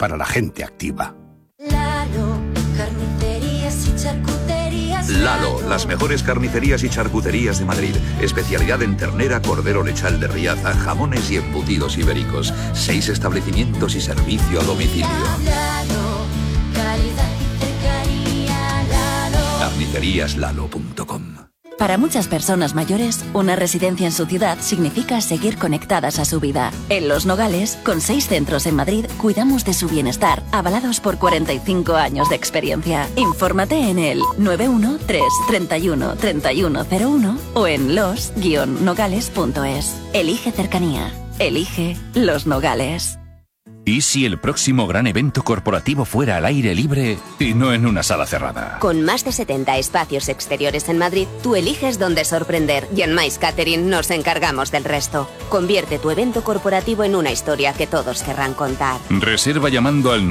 para la gente activa. Lalo, carnicerías y charcuterías. Lalo, las mejores carnicerías y charcuterías de Madrid. Especialidad en ternera, cordero lechal de Riaza, jamones y embutidos ibéricos. 6 establecimientos y servicio a domicilio. Lalo, calidad y cercanía. Lalo. Carniceríaslalo.com. Para muchas personas mayores, una residencia en su ciudad significa seguir conectadas a su vida. En Los Nogales, con 6 centros en Madrid, cuidamos de su bienestar, avalados por 45 años de experiencia. Infórmate en el 913 31 3101 o en los-nogales.es. Elige cercanía. Elige Los Nogales. ¿Y si el próximo gran evento corporativo fuera al aire libre y no en una sala cerrada? Con más de 70 espacios exteriores en Madrid, tú eliges dónde sorprender y en Mais Catering nos encargamos del resto. Convierte tu evento corporativo en una historia que todos querrán contar. Reserva llamando al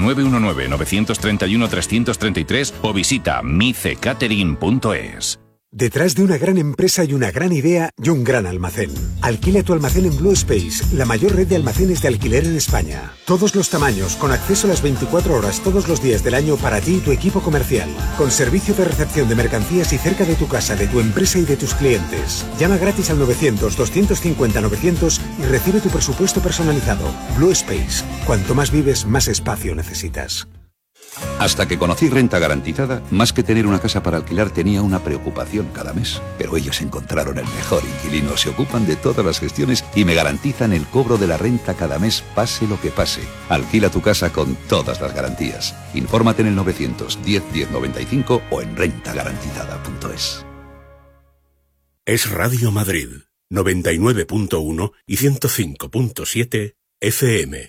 919-931-333 o visita micecatering.es. Detrás de una gran empresa y una gran idea y un gran almacén. Alquila tu almacén en Blue Space, la mayor red de almacenes de alquiler en España. Todos los tamaños, con acceso a las 24 horas todos los días del año para ti y tu equipo comercial. Con servicio de recepción de mercancías y cerca de tu casa, de tu empresa y de tus clientes. Llama gratis al 900-250-900 y recibe tu presupuesto personalizado. Blue Space. Cuanto más vives, más espacio necesitas. Hasta que conocí Renta Garantizada, más que tener una casa para alquilar tenía una preocupación cada mes. Pero ellos encontraron el mejor inquilino, se ocupan de todas las gestiones y me garantizan el cobro de la renta cada mes, pase lo que pase. Alquila tu casa con todas las garantías. Infórmate en el 910-1095 o en rentagarantizada.es. Es Radio Madrid, 99.1 y 105.7 FM.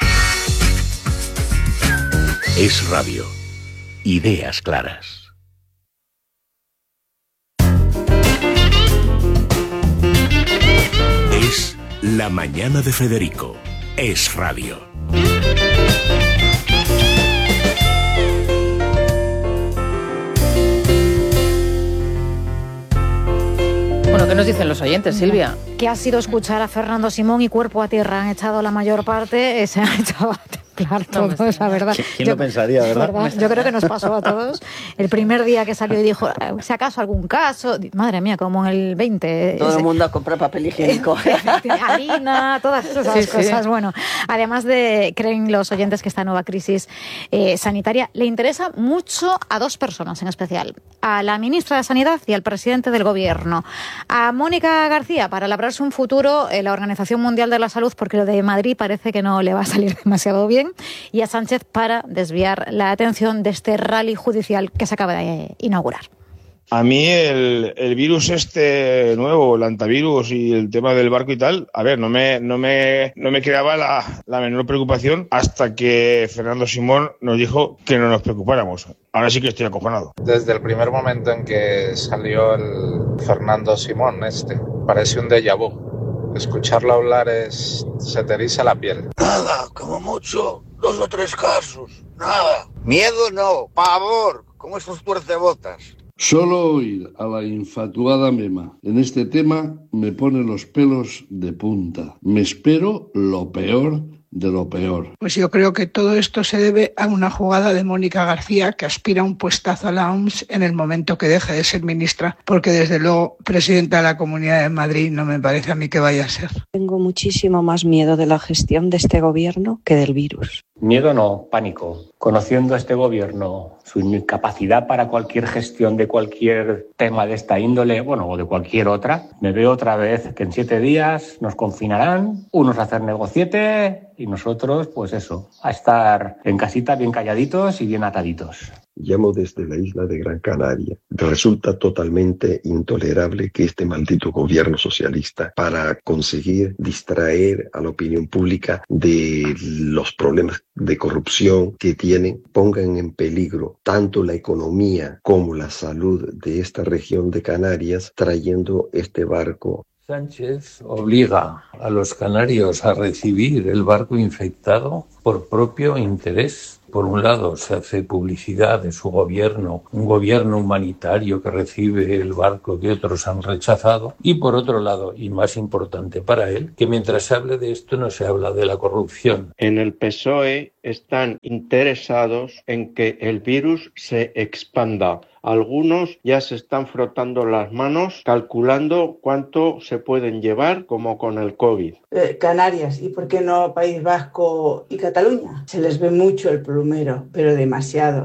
Es radio. Ideas claras. Es La Mañana de Federico. Es radio. Bueno, ¿qué nos dicen los oyentes, Silvia? Que ha sido escuchar a Fernando Simón y cuerpo a tierra. Han echado la mayor parte, se han echado claro, todo es la verdad. ¿Quién lo pensaría, verdad? Yo creo que nos pasó a todos. El primer día que salió y dijo, si acaso algún caso, madre mía, como en el 20. Todo el mundo a comprar papel higiénico. Harina, todas esas cosas. Sí. Bueno, además creen los oyentes que esta nueva crisis sanitaria le interesa mucho a 2 personas en especial. A la ministra de Sanidad y al presidente del Gobierno. A Mónica García, para labrarse un futuro en la Organización Mundial de la Salud, porque lo de Madrid parece que no le va a salir demasiado bien. Y a Sánchez para desviar la atención de este rally judicial que se acaba de inaugurar. A mí el virus este nuevo, el antivirus y el tema del barco y tal, a ver, no me creaba la menor preocupación hasta que Fernando Simón nos dijo que no nos preocupáramos. Ahora sí que estoy acojonado. Desde el primer momento en que salió el Fernando Simón parece un déjà vu. Escucharlo hablar se te eriza la piel. Nada, como mucho, 2 o 3 casos, nada. Miedo no, pavor, como esos tuercebotas. Solo oír a la infatuada Mema en este tema me pone los pelos de punta. Me espero lo peor de lo peor. Pues yo creo que todo esto se debe a una jugada de Mónica García, que aspira a un puestazo a la OMS en el momento que deje de ser ministra, porque desde luego presidenta de la Comunidad de Madrid no me parece a mí que vaya a ser. Tengo muchísimo más miedo de la gestión de este gobierno que del virus. Miedo no, pánico. Conociendo a este gobierno, su incapacidad para cualquier gestión de cualquier tema de esta índole, o de cualquier otra, me veo otra vez que en 7 días nos confinarán, unos a hacer negociete y nosotros, pues eso, a estar en casita bien calladitos y bien ataditos. Llamo desde la isla de Gran Canaria. Resulta totalmente intolerable que este maldito gobierno socialista, para conseguir distraer a la opinión pública de los problemas de corrupción que tienen, pongan en peligro tanto la economía como la salud de esta región de Canarias, trayendo este barco. Sánchez obliga a los canarios a recibir el barco infectado por propio interés Por un lado, se hace publicidad de su gobierno, un gobierno humanitario que recibe el barco que otros han rechazado. Y por otro lado, y más importante para él, que mientras se hable de esto no se habla de la corrupción. En el PSOE están interesados en que el virus se expanda. Algunos ya se están frotando las manos calculando cuánto se pueden llevar, como con el COVID. Canarias y, ¿por qué no, País Vasco y Cataluña? Se les ve mucho el plumero, pero demasiado.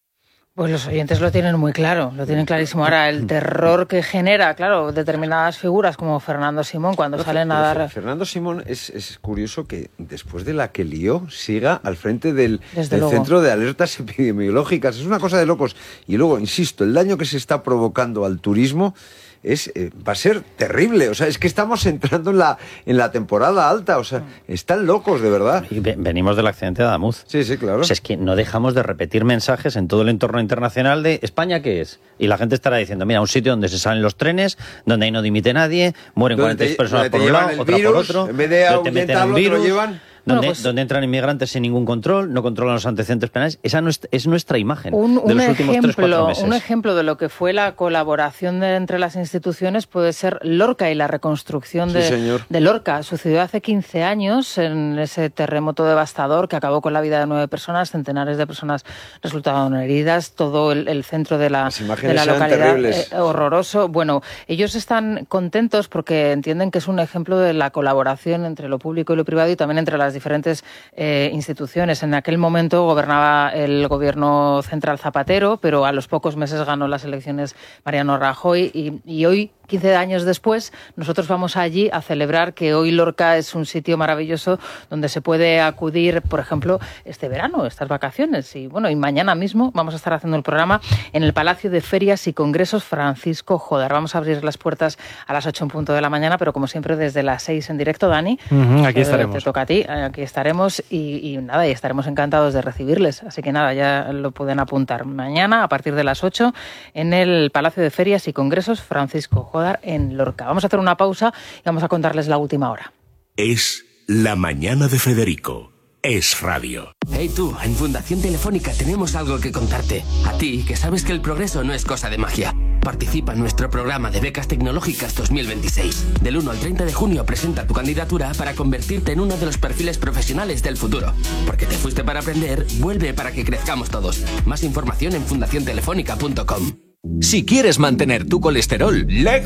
Pues los oyentes lo tienen muy claro, lo tienen clarísimo. Ahora, el terror que genera, claro, determinadas figuras como Fernando Simón cuando salen a dar... Fernando Simón es curioso que después de la que lió siga al frente del Centro de Alertas Epidemiológicas. Es una cosa de locos. Y luego, insisto, el daño que se está provocando al turismo va a ser terrible. O sea, es que estamos entrando en la temporada alta. O sea, están locos, de verdad. Y venimos del accidente de Adamuz. Sí, claro. O sea, es que no dejamos de repetir mensajes en todo el entorno internacional de ¿España qué es? Y la gente estará diciendo, mira, un sitio donde se salen los trenes, donde ahí no dimite nadie, mueren 46 personas por un lado, otra por otro, en vez de ahuyentarlo, te lo llevan... Donde entran inmigrantes sin ningún control, no controlan los antecedentes penales. Esa es nuestra imagen de los últimos 3-4 meses. Un ejemplo de lo que fue la colaboración entre las instituciones puede ser Lorca y la reconstrucción de Lorca. Sucedió hace 15 años en ese terremoto devastador que acabó con la vida de 9 personas, centenares de personas resultaron heridas, todo el centro de la localidad horroroso. Bueno, ellos están contentos porque entienden que es un ejemplo de la colaboración entre lo público y lo privado y también entre las diferentes instituciones. En aquel momento gobernaba el gobierno central Zapatero, pero a los pocos meses ganó las elecciones Mariano Rajoy y hoy, 15 años después, nosotros vamos allí a celebrar que hoy Lorca es un sitio maravilloso donde se puede acudir, por ejemplo, este verano, estas vacaciones. Y bueno, y mañana mismo vamos a estar haciendo el programa en el Palacio de Ferias y Congresos Francisco Jódar. Vamos a abrir las puertas a las 8 en punto de la mañana, pero como siempre desde las 6 en directo, Dani. Aquí estaremos. Te toca a ti, aquí estaremos y nada, y estaremos encantados de recibirles. Así que nada, ya lo pueden apuntar. Mañana, a partir de las 8, en el Palacio de Ferias y Congresos Francisco Jódar en Lorca. Vamos a hacer una pausa y vamos a contarles la última hora. Es La Mañana de Federico. Es radio. Hey tú, en Fundación Telefónica tenemos algo que contarte. A ti, que sabes que el progreso no es cosa de magia. Participa en nuestro programa de becas tecnológicas 2026. Del 1 al 30 de junio presenta tu candidatura para convertirte en uno de los perfiles profesionales del futuro. Porque te fuiste para aprender, vuelve para que crezcamos todos. Más información en fundaciontelefónica.com. Si quieres mantener tu colesterol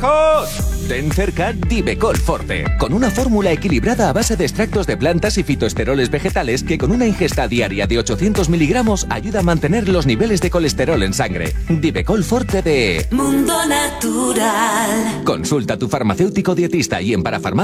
lejos, ten cerca Divecol Forte, con una fórmula equilibrada a base de extractos de plantas y fitoesteroles vegetales que con una ingesta diaria de 800 miligramos ayuda a mantener los niveles de colesterol en sangre. Divecol Forte de Mundo Natural. Consulta a tu farmacéutico dietista y en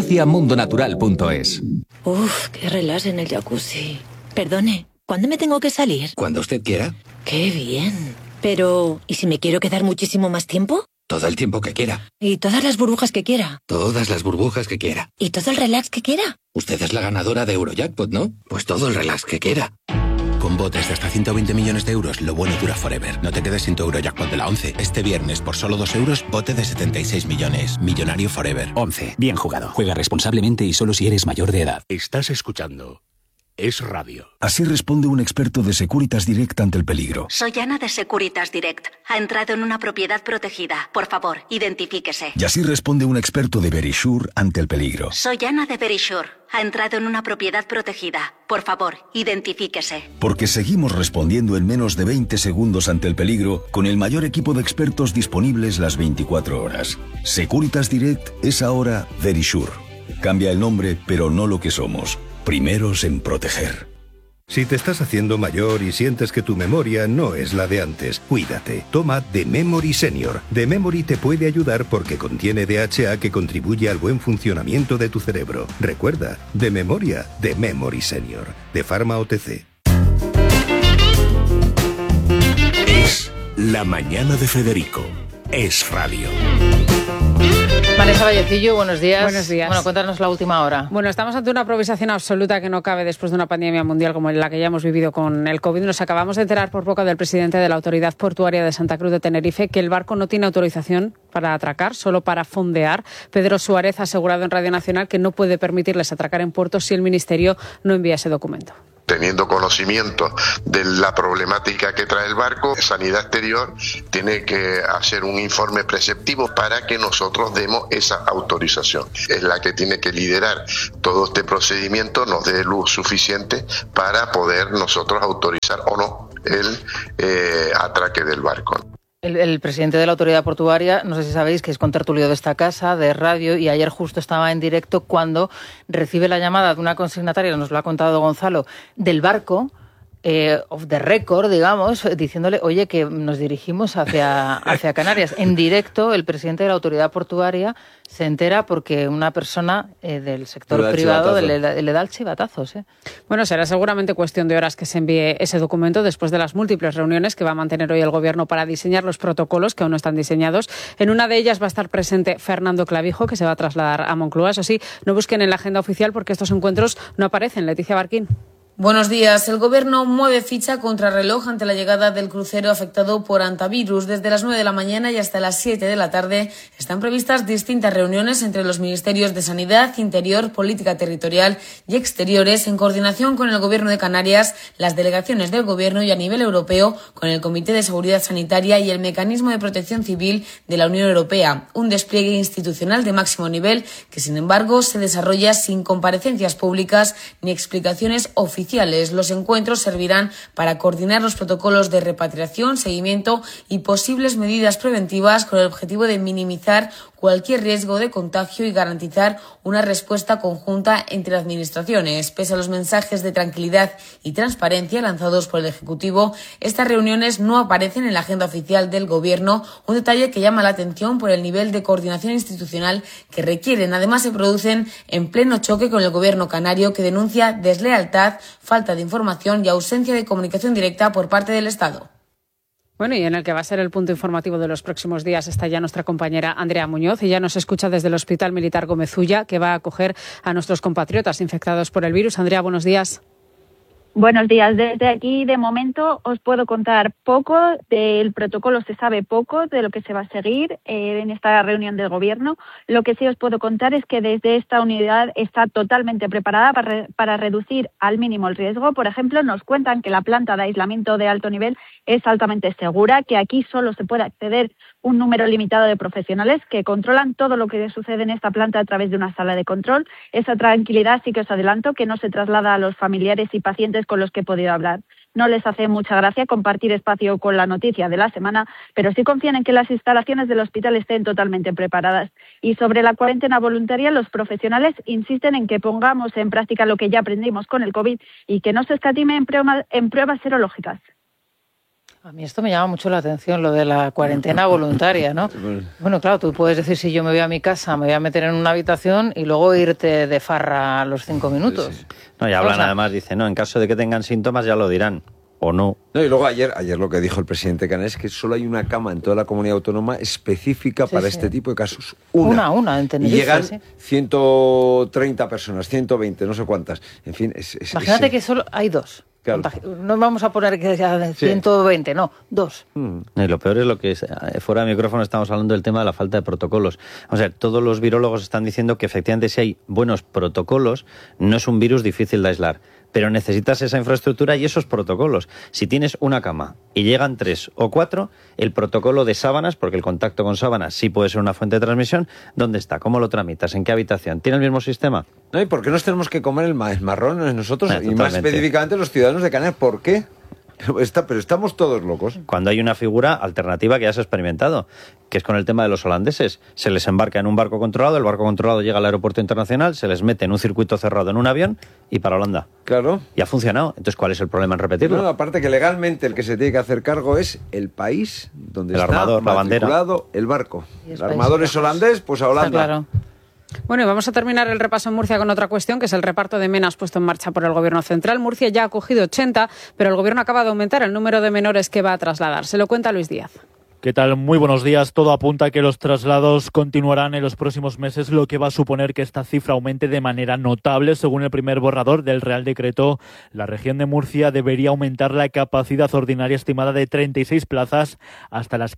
parafarmaciamundonatural.es. Uf, qué relax en el jacuzzi. Perdone, ¿cuándo me tengo que salir? Cuando usted quiera. Qué bien. Pero, ¿y si me quiero quedar muchísimo más tiempo? Todo el tiempo que quiera. ¿Y todas las burbujas que quiera? Todas las burbujas que quiera. ¿Y todo el relax que quiera? Usted es la ganadora de Eurojackpot, ¿no? Pues todo el relax que quiera. Con botes de hasta 120 millones de euros, lo bueno dura forever. No te quedes sin tu Eurojackpot de la 11. Este viernes, por solo 2 euros, bote de 76 millones. Millonario forever. 11. Bien jugado. Juega responsablemente y solo si eres mayor de edad. Estás escuchando Es Radio. Así responde un experto de Securitas Direct ante el peligro. Soy Ana de Securitas Direct. Ha entrado en una propiedad protegida. Por favor, identifíquese. Y así responde un experto de Verisure ante el peligro. Soy Ana de Verisure. Ha entrado en una propiedad protegida. Por favor, identifíquese. Porque seguimos respondiendo en menos de 20 segundos ante el peligro con el mayor equipo de expertos disponibles las 24 horas. Securitas Direct es ahora Verisure. Cambia el nombre, pero no lo que somos. Primeros en proteger. Si te estás haciendo mayor y sientes que tu memoria no es la de antes, cuídate. Toma The Memory Senior. The Memory te puede ayudar porque contiene DHA que contribuye al buen funcionamiento de tu cerebro. Recuerda, de memoria, The Memory Senior. De Pharma OTC. Es La Mañana de Federico. Es radio. Vanessa Vallecillo, buenos días. Buenos días. Bueno, cuéntanos la última hora. Bueno, estamos ante una improvisación absoluta que no cabe después de una pandemia mundial como la que ya hemos vivido con el COVID. Nos acabamos de enterar por boca del presidente de la Autoridad Portuaria de Santa Cruz de Tenerife que el barco no tiene autorización para atracar, solo para fondear. Pedro Suárez ha asegurado en Radio Nacional que no puede permitirles atracar en puerto si el Ministerio no envía ese documento. teniendo conocimiento de la problemática que trae el barco, Sanidad Exterior tiene que hacer un informe preceptivo para que nosotros demos esa autorización. Es la que tiene que liderar todo este procedimiento, nos dé luz suficiente para poder nosotros autorizar o no el atraque del barco. El presidente de la autoridad portuaria, no sé si sabéis que es contertulio de esta casa, de radio, y ayer justo estaba en directo cuando recibe la llamada de una consignataria, nos lo ha contado Gonzalo, del barco, off the record, digamos, diciéndole, oye, que nos dirigimos hacia Canarias. En directo, el presidente de la autoridad portuaria se entera porque una persona del sector privado le da el chivatazos. Bueno, será seguramente cuestión de horas que se envíe ese documento después de las múltiples reuniones que va a mantener hoy el Gobierno para diseñar los protocolos que aún no están diseñados. En una de ellas va a estar presente Fernando Clavijo, que se va a trasladar a Moncloa. Eso sí, no busquen en la agenda oficial porque estos encuentros no aparecen. Leticia Barquín. Buenos días. El Gobierno mueve ficha contrarreloj ante la llegada del crucero afectado por hantavirus. Desde las 9 de la mañana y hasta las 7 de la tarde están previstas distintas reuniones entre los ministerios de Sanidad, Interior, Política Territorial y Exteriores, en coordinación con el Gobierno de Canarias, las delegaciones del Gobierno y a nivel europeo con el Comité de Seguridad Sanitaria y el Mecanismo de Protección Civil de la Unión Europea. Un despliegue institucional de máximo nivel que, sin embargo, se desarrolla sin comparecencias públicas ni explicaciones oficiales. Los encuentros servirán para coordinar los protocolos de repatriación, seguimiento y posibles medidas preventivas con el objetivo de minimizar cualquier riesgo de contagio y garantizar una respuesta conjunta entre administraciones. Pese a los mensajes de tranquilidad y transparencia lanzados por el Ejecutivo, estas reuniones no aparecen en la agenda oficial del Gobierno, un detalle que llama la atención por el nivel de coordinación institucional que requieren. Además, se producen en pleno choque con el Gobierno canario, que denuncia deslealtad, falta de información y ausencia de comunicación directa por parte del Estado. Bueno, y en el que va a ser el punto informativo de los próximos días está ya nuestra compañera Andrea Muñoz. Ella nos escucha desde el Hospital Militar Gómez Ulla, que va a acoger a nuestros compatriotas infectados por el virus. Andrea, buenos días. Buenos días. Desde aquí, de momento, os puedo contar poco. Del protocolo se sabe poco de lo que se va a seguir en esta reunión del Gobierno. Lo que sí os puedo contar es que desde esta unidad está totalmente preparada para reducir al mínimo el riesgo. Por ejemplo, nos cuentan que la planta de aislamiento de alto nivel es altamente segura, que aquí solo se puede acceder un número limitado de profesionales que controlan todo lo que sucede en esta planta a través de una sala de control. Esa tranquilidad sí que os adelanto que no se traslada a los familiares y pacientes con los que he podido hablar. No les hace mucha gracia compartir espacio con la noticia de la semana, pero sí confían en que las instalaciones del hospital estén totalmente preparadas. Y sobre la cuarentena voluntaria, los profesionales insisten en que pongamos en práctica lo que ya aprendimos con el COVID y que no se escatime en pruebas serológicas. A mí esto me llama mucho la atención, lo de la cuarentena voluntaria, ¿no? Bueno, claro, tú puedes decir, si yo me voy a mi casa, me voy a meter en una habitación y luego irte de farra a los 5 minutos. Sí. No, y hablan además, dice, no, en caso de que tengan síntomas ya lo dirán, o no. No, y luego ayer lo que dijo el presidente Canales es que solo hay una cama en toda la comunidad autónoma específica para este tipo de casos. Una, en Tenerife, y llegan 130 personas, 120, no sé cuántas. En fin, imagínate que solo hay 2. Claro. No vamos a poner que sea 120, no, 2. Y lo peor es lo que fuera de micrófono estamos hablando del tema de la falta de protocolos. O sea, todos los virólogos están diciendo que efectivamente si hay buenos protocolos, no es un virus difícil de aislar. Pero necesitas esa infraestructura y esos protocolos. Si tienes una cama y llegan 3 o 4, el protocolo de sábanas, porque el contacto con sábanas sí puede ser una fuente de transmisión, ¿dónde está? ¿Cómo lo tramitas? ¿En qué habitación? ¿Tiene el mismo sistema? No, ¿y por qué nos tenemos que comer el marrón nosotros? Y más específicamente los ciudadanos de Canarias. ¿Por qué? Pero estamos todos locos. Cuando hay una figura alternativa que ya se ha experimentado, que es con el tema de los holandeses. Se les embarca en un barco controlado, el barco controlado llega al aeropuerto internacional, se les mete en un circuito cerrado en un avión y para Holanda. Claro. Y ha funcionado. Entonces, ¿cuál es el problema en repetirlo? No, aparte que legalmente el que se tiene que hacer cargo es el país donde el está armador, matriculado el barco. El armador es holandés, pues a Holanda. Claro. Bueno, y vamos a terminar el repaso en Murcia con otra cuestión, que es el reparto de menas puesto en marcha por el Gobierno central. Murcia ya ha acogido 80, pero el Gobierno acaba de aumentar el número de menores que va a trasladar. Se lo cuenta Luis Díaz. ¿Qué tal? Muy buenos días. Todo apunta a que los traslados continuarán en los próximos meses, lo que va a suponer que esta cifra aumente de manera notable. Según el primer borrador del Real Decreto, la región de Murcia debería aumentar la capacidad ordinaria estimada de 36 plazas hasta las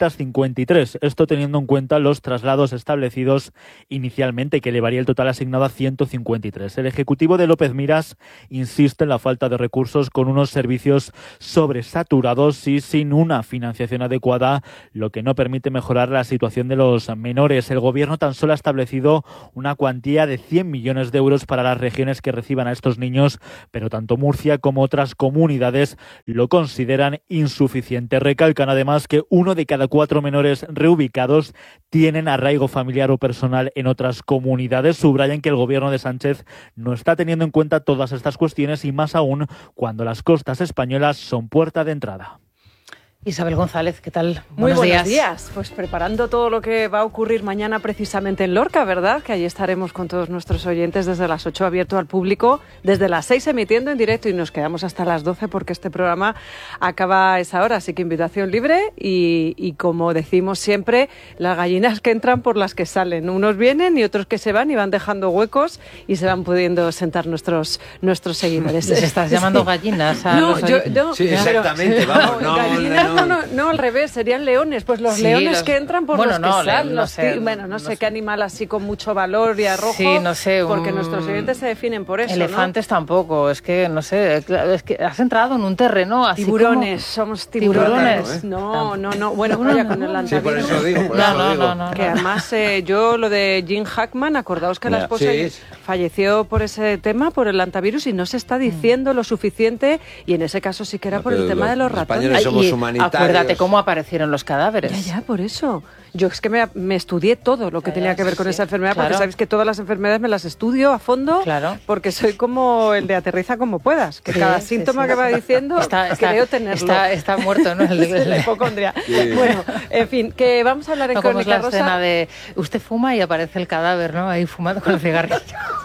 553. Esto teniendo en cuenta los traslados establecidos inicialmente, que elevaría el total asignado a 153. El Ejecutivo de López Miras insiste en la falta de recursos, con unos servicios sobresaturados y sin una financiación adecuada, lo que no permite mejorar la situación de los menores. El Gobierno tan solo ha establecido una cuantía de 100 millones de euros para las regiones que reciban a estos niños, pero tanto Murcia como otras comunidades lo consideran insuficiente. Recalcan además que 1 de cada 4 menores reubicados tienen arraigo familiar o personal en otras comunidades. Subrayan que el Gobierno de Sánchez no está teniendo en cuenta todas estas cuestiones, y más aún cuando las costas españolas son puerta de entrada. Isabel González, ¿qué tal? Muy buenos días. Pues preparando todo lo que va a ocurrir mañana precisamente en Lorca, ¿verdad? Que allí estaremos con todos nuestros oyentes desde las 8 abierto al público, desde las 6 emitiendo en directo, y nos quedamos hasta las 12 porque este programa acaba a esa hora. Así que invitación libre y como decimos siempre, las gallinas que entran por las que salen. Unos vienen y otros que se van y van dejando huecos y se van pudiendo sentar nuestros seguidores. ¿Les estás llamando gallinas a los no, sí, exactamente. Vamos, no, al revés, serían leones. Pues los leones que entran por los que salen. No sé qué animal así con mucho valor y arrojo. Sí, no sé. Porque nuestros oyentes se definen por eso. Elefantes tampoco. Es que, no sé, es que has entrado en un terreno así tiburones, como... somos tiburones. No. Bueno, vaya con el antaviruso. Sí, por eso digo. No. Que además, yo lo de Jim Hackman, acordaos que la esposa falleció por ese tema, por el antivirus, y no se está diciendo lo suficiente, y en ese caso sí que era por el tema de los ratones. Españoles somos humanitarios. Acuérdate cómo aparecieron los cadáveres. Ya, por eso. Yo es que me estudié todo lo que tenía que ver con esa enfermedad, porque sabéis que todas las enfermedades me las estudio a fondo, porque soy como el de aterriza como puedas, que cada síntoma que va diciendo creo tenerlo. Está muerto, ¿no? La hipocondria. Bueno, en fin, que vamos a hablar en Crónica Rosa. Escena de usted fuma y aparece el cadáver, ¿no? Ahí fumando con el cigarrillo.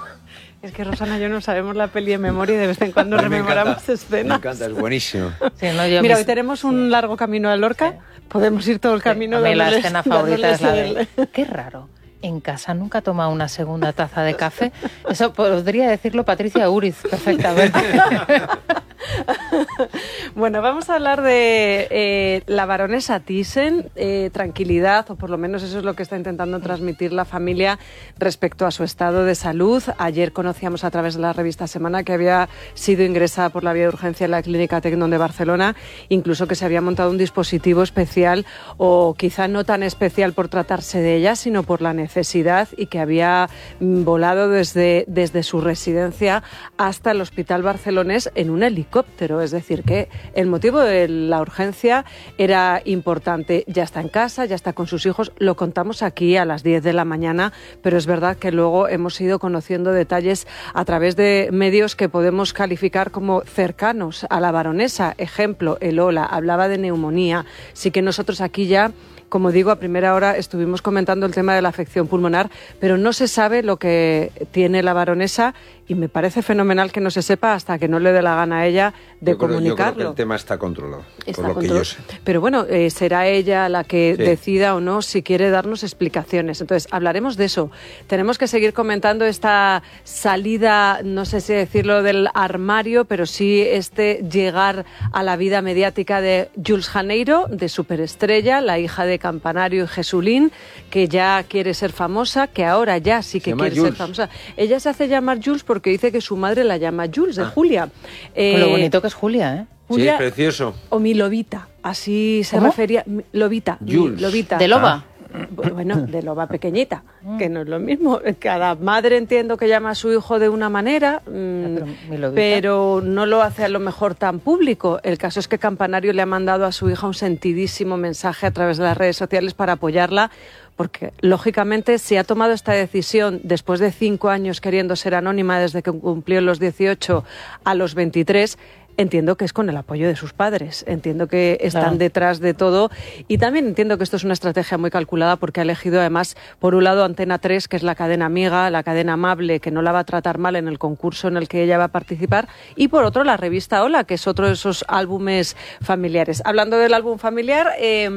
Es que Rosana y yo no sabemos la peli de memoria y de vez en cuando rememoramos escenas. Me encanta, es buenísimo. Sí, mira, hoy tenemos un largo camino a Lorca. Podemos ir todo el camino. La escena favorita es la de... Qué raro. En casa nunca toma una segunda taza de café. Eso podría decirlo Patricia Uriz perfectamente. Bueno, vamos a hablar de la baronesa Thyssen, tranquilidad, o por lo menos eso es lo que está intentando transmitir la familia respecto a su estado de salud. Ayer conocíamos a través de la revista Semana que había sido ingresada por la vía de urgencia en la Clínica Tecnon de Barcelona, incluso que se había montado un dispositivo especial, o quizá no tan especial por tratarse de ella, sino por la necesidad, y que había volado desde su residencia hasta el hospital barcelonés en un helicóptero. Es decir, que el motivo de la urgencia era importante. Ya está en casa, ya está con sus hijos. Lo contamos aquí a las 10 de la mañana, pero es verdad que luego hemos ido conociendo detalles a través de medios que podemos calificar como cercanos a la baronesa. Ejemplo, el Ola hablaba de neumonía. Sí que nosotros aquí ya, como digo, a primera hora estuvimos comentando el tema de la afección pulmonar, pero no se sabe lo que tiene la baronesa, y me parece fenomenal que no se sepa hasta que no le dé la gana a ella de comunicarlo. Yo creo que el tema está controlado, por lo que yo sé. Pero bueno, será ella la que decida o no si quiere darnos explicaciones. Entonces, hablaremos de eso. Tenemos que seguir comentando esta salida, no sé si decirlo del armario, pero sí llegar a la vida mediática de Jules Janeiro, de superestrella, la hija de Campanario y Jesulín, que ya quiere ser famosa, que ahora ya sí que quiere ser famosa. Ella se hace llamar Jules porque dice que su madre la llama Jules, de Julia. Con lo bonito que es Julia, ¿eh? Julia, sí, es precioso. O mi lobita, así se refería. Lobita. Jules. Lobita. ¿De loba? Bueno, de loba pequeñita, que no es lo mismo. Cada madre entiendo que llama a su hijo de una manera, pero no lo hace a lo mejor tan público. El caso es que Campanario le ha mandado a su hija un sentidísimo mensaje a través de las redes sociales para apoyarla, porque lógicamente si ha tomado esta decisión después de 5 años queriendo ser anónima, desde que cumplió los 18 a los 23, entiendo que es con el apoyo de sus padres, entiendo que están detrás de todo y también entiendo que esto es una estrategia muy calculada porque ha elegido además, por un lado, Antena 3, que es la cadena amiga, la cadena amable, que no la va a tratar mal en el concurso en el que ella va a participar, y por otro, la revista Hola, que es otro de esos álbumes familiares. Hablando del álbum familiar,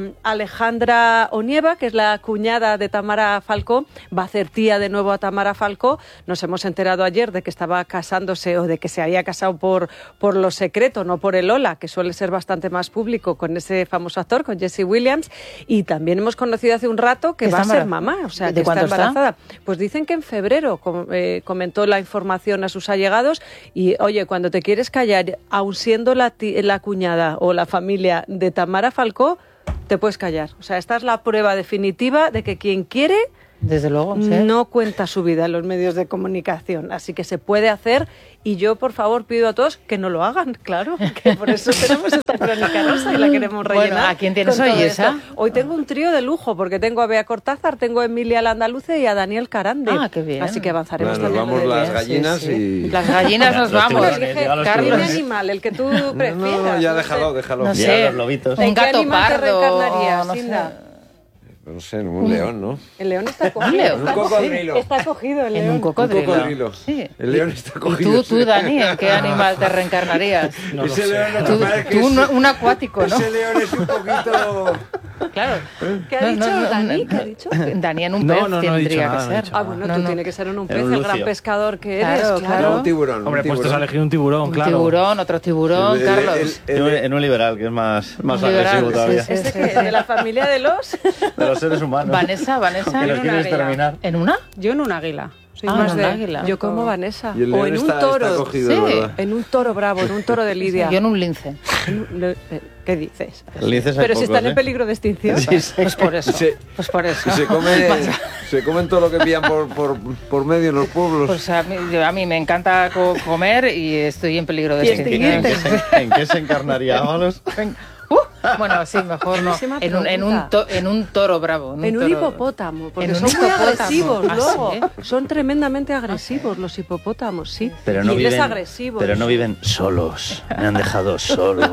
Alejandra Onieva, que es la cuñada de Tamara Falcó, va a hacer tía de nuevo a Tamara Falcó. Nos hemos enterado ayer de que estaba casándose o de que se había casado por lo secreto, no por el Hola, que suele ser bastante más público, con ese famoso actor, con Jesse Williams, y también hemos conocido hace un rato que va a ser mamá, o sea, que está embarazada. Pues dicen que en febrero comentó la información a sus allegados y, oye, cuando te quieres callar, aun siendo la cuñada o la familia de Tamara Falcó, te puedes callar. O sea, esta es la prueba definitiva de que quien quiere... Desde luego, no cuenta su vida en los medios de comunicación, así que se puede hacer y yo, por favor, pido a todos que no lo hagan, claro, que por eso tenemos esta crónica rosa y la queremos rellenar. Bueno, ¿a quién tienes hoy, esa? Hoy tengo un trío de lujo porque tengo a Bea Cortázar, tengo a Emilia Landaluce y a Daniel Carande. Ah, qué bien. Así que avanzaremos también. Nos vamos las gallinas y... Las gallinas nos vamos. Carlos, ¿qué animal, el que tú prefieras? No, ya déjalo. No sé, los lobitos. Un gato pardo, no sé. No sé, un león, ¿no? El león está cogido. Un cocodrilo. Está cogido el león. En un cocodrilo. Sí. El león está cogido. ¿Y tú, Dani, en qué animal te reencarnarías? No ese león tú un acuático, ¿no? Ese león es un poquito... Claro. ¿Qué ha dicho Dani? ¿Qué ha dicho? Dani en un pez tendría que ser. Ah, bueno, tú tienes que ser en un pez, el gran pescador que eres. Claro. Un tiburón. Hombre, pues te has elegido un tiburón, claro. Un tiburón, otro tiburón, Carlos. En un liberal, que es más agresivo todavía. ¿Este que de la familia de los seres humanos? Vanessa. Que los quieres terminar. ¿En una? Yo en un águila. Soy más de águila. Yo como Vanessa. O en un toro. En un toro bravo, en un toro de Lidia. Yo en un lince. ¿Qué dices? Pero si están en peligro de extinción. Pues por eso. Pues por eso. Se comen todo lo que pillan por medio en los pueblos. Pues a mí me encanta comer y estoy en peligro de extinción. ¿En qué se encarnaría Ábalos? Bueno, sí, mejor no. En un toro bravo. En un hipopótamo, porque son muy agresivos luego. Son tremendamente agresivos los hipopótamos, sí. Pero no viven solos. Me han dejado solo.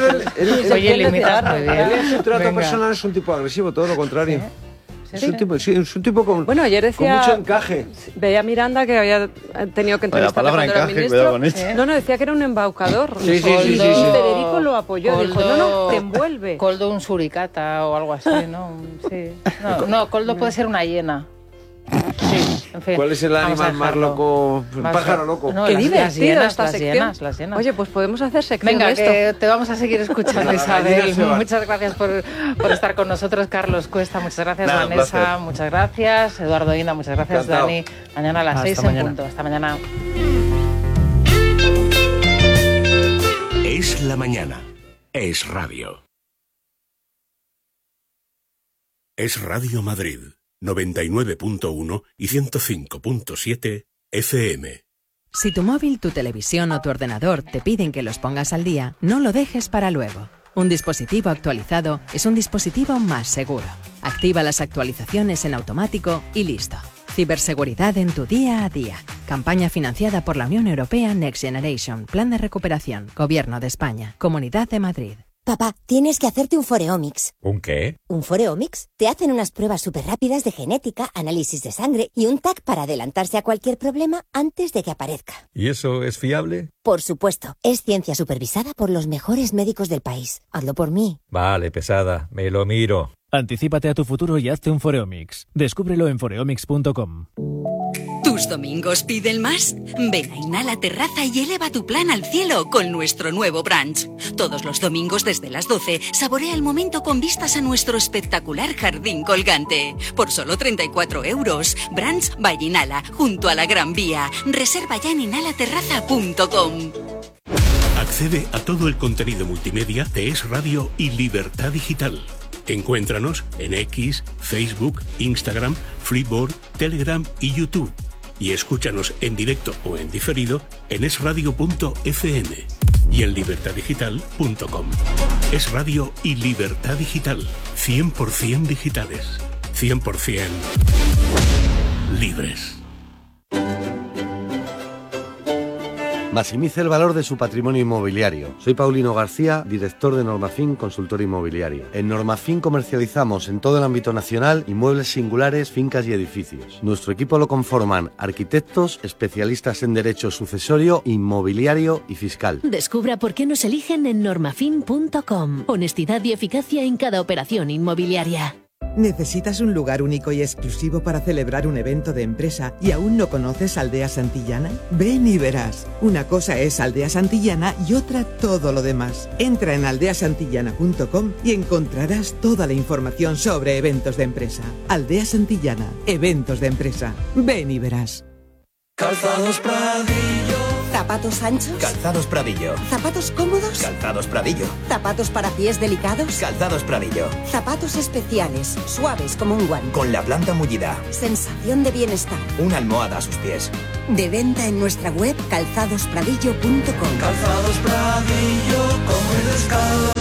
Oye, limitas muy bien. El trato personal es un tipo agresivo, todo lo contrario. Es un tipo con, ayer decía, con mucho encaje. Veía a Miranda que había tenido que entrevistarle cuando era ministro. No, decía que era un embaucador. Sí. Y Federico lo apoyó. Dijo, no, te envuelve. Coldo un suricata o algo así, ¿no? Sí. No, Coldo puede ser una hiena. Sí, en fin. ¿Cuál es el animal más loco? El pájaro loco. No, qué divertido esta sección. Las hienas. Oye, pues podemos hacer sección de esto. Que te vamos a seguir escuchando, Isabel. Muchas gracias por estar con nosotros. Carlos Cuesta, muchas gracias. Vanessa, muchas gracias. Eduardo Inda, muchas gracias. Encantado. Dani, mañana a las 6 en punto. Hasta mañana. Es la mañana. Es radio. Es Radio Madrid. 99.1 y 105.7 FM. Si tu móvil, tu televisión o tu ordenador te piden que los pongas al día, no lo dejes para luego. Un dispositivo actualizado es un dispositivo más seguro. Activa las actualizaciones en automático y listo. Ciberseguridad en tu día a día. Campaña financiada por la Unión Europea Next Generation. Plan de recuperación. Gobierno de España. Comunidad de Madrid. Papá, tienes que hacerte un Foreomics. ¿Un qué? ¿Un Foreomics? Te hacen unas pruebas súper rápidas de genética, análisis de sangre y un TAC para adelantarse a cualquier problema antes de que aparezca. ¿Y eso es fiable? Por supuesto. Es ciencia supervisada por los mejores médicos del país. Hazlo por mí. Vale, pesada. Me lo miro. Anticípate a tu futuro y hazte un Foreomics. Descúbrelo en foreomics.com. ¿Tus domingos piden más? Ven a Inhala Terraza y eleva tu plan al cielo con nuestro nuevo brunch. Todos los domingos desde las 12, saborea el momento con vistas a nuestro espectacular jardín colgante. Por solo 34 €. Brunch by Inhala, junto a la Gran Vía. Reserva ya en inhalaterraza.com. Accede a todo el contenido multimedia de Es Radio y Libertad Digital. Encuéntranos en X, Facebook, Instagram, Flipboard, Telegram y YouTube. Y escúchanos en directo o en diferido en esradio.fm y en libertaddigital.com. Es Radio y Libertad Digital. 100% digitales. 100% libres. maximice el valor de su patrimonio inmobiliario. Soy Paulino García, director de Normafin Consultora Inmobiliaria. En Normafin comercializamos en todo el ámbito nacional inmuebles singulares, fincas y edificios. Nuestro equipo lo conforman arquitectos, especialistas en derecho sucesorio, inmobiliario y fiscal. Descubra por qué nos eligen en normafin.com. Honestidad y eficacia en cada operación inmobiliaria. ¿Necesitas un lugar único y exclusivo para celebrar un evento de empresa y aún no conoces Aldea Santillana? Ven y verás. Una cosa es Aldea Santillana y otra todo lo demás. Entra en aldeasantillana.com y encontrarás toda la información sobre eventos de empresa. Aldea Santillana, eventos de empresa. Ven y verás. Calzados Pradillo. ¿Zapatos anchos? Calzados Pradillo. ¿Zapatos cómodos? Calzados Pradillo. ¿Zapatos para pies delicados? Calzados Pradillo. Zapatos especiales, suaves como un guante. Con la planta mullida. Sensación de bienestar. Una almohada a sus pies. De venta en nuestra web calzadospradillo.com. Calzados Pradillo, come descalzo.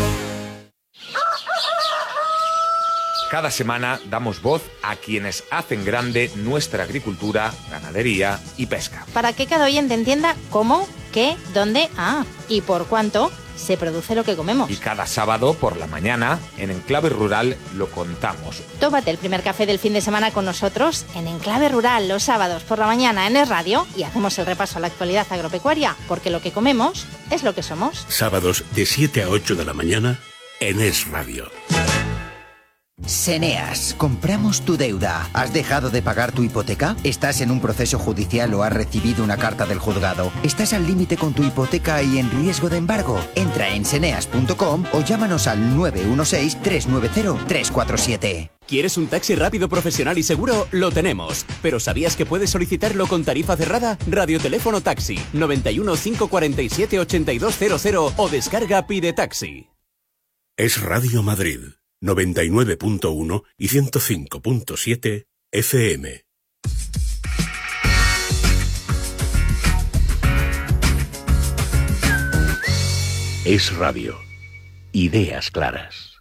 Cada semana damos voz a quienes hacen grande nuestra agricultura, ganadería y pesca. Para que cada oyente entienda cómo, qué, dónde, y por cuánto se produce lo que comemos. Y cada sábado por la mañana, en Enclave Rural, lo contamos. Tómate el primer café del fin de semana con nosotros en Enclave Rural los sábados por la mañana en Es Radio y hacemos el repaso a la actualidad agropecuaria, porque lo que comemos es lo que somos. Sábados de 7 a 8 de la mañana en Es Radio. Seneas, compramos tu deuda. ¿Has dejado de pagar tu hipoteca? ¿Estás en un proceso judicial o has recibido una carta del juzgado? ¿Estás al límite con tu hipoteca y en riesgo de embargo? Entra en seneas.com o llámanos al 916-390-347. ¿Quieres un taxi rápido, profesional y seguro? Lo tenemos. ¿Pero sabías que puedes solicitarlo con tarifa cerrada? Radioteléfono Taxi 91 547 8200 o descarga Pide Taxi. Es Radio Madrid 99.1 y 105.7 FM. Es Radio. Ideas claras.